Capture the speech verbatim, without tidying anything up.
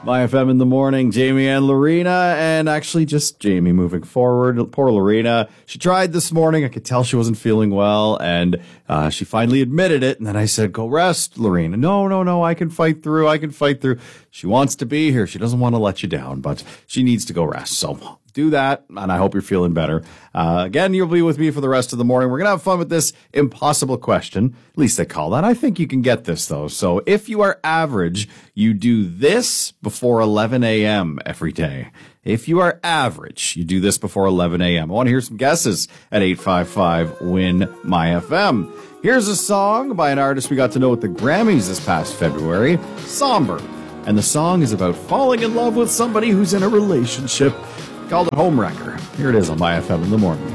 My F M in the morning, Jamie and Lorena, and actually just Jamie moving forward. Poor Lorena. She tried this morning. I could tell she wasn't feeling well, and uh, she finally admitted it. And then I said, go rest, Lorena. No, no, no, I can fight through. I can fight through. She wants to be here. She doesn't want to let you down, but she needs to go rest. So do that, and I hope you're feeling better. Uh, again, you'll be with me for the rest of the morning. We're going to have fun with this impossible question. At least they call that. I think you can get this, though. So if you are average, you do this before eleven a.m. every day. If you are average, you do this before eleven a.m. I want to hear some guesses at eight five five, win my F M. Here's a song by an artist we got to know at the Grammys this past February, Somber. And the song is about falling in love with somebody who's in a relationship. Called it Homewrecker. Here it is on my F M in the morning.